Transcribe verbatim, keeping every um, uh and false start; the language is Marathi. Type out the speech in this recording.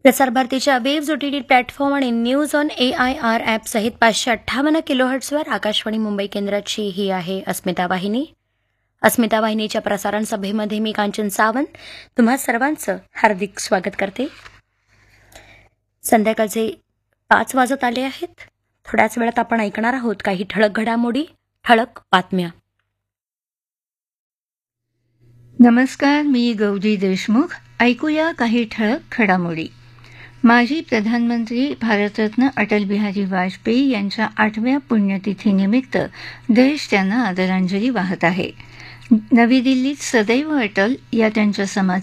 प्रसारभारतीच्या वेव्ज ओटीटी प्लॅटफॉर्म आणि news on A I R app सहित पाचशे अठ्ठावन्न किलोहर्ट्सवर आकाशवाणी मुंबई केंद्राची ही आहे अस्मिता वाहिनी. अस्मिता वाहिनीच्या प्रसारण सभेमध्ये मी कांचन सावंत तुम्हा सर्वांचं हार्दिक स्वागत करते. संध्याकाळचे पाच वाजत आले आहेत. थोड्याच वेळात आपण ऐकणार आहोत काही ठळक घडामोडी, ठळक बातम्या. नमस्कार, मी गौरी देशमुख. ऐकूया काही ठळक घडामोडी. माजी प्रधानमंत्री भारतरत्न अटल बिहारी वाजपेयी यांच्या आठव्या पुण्यतिथीनिमित्त देश त्यांना आदरांजली वाहत आहे. नवी दिल्लीत सदैव अटल या त्यांच्या समाधी